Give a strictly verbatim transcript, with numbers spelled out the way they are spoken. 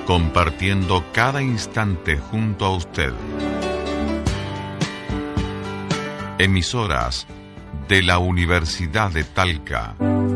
compartiendo cada instante junto a usted. Emisoras de la Universidad de Talca.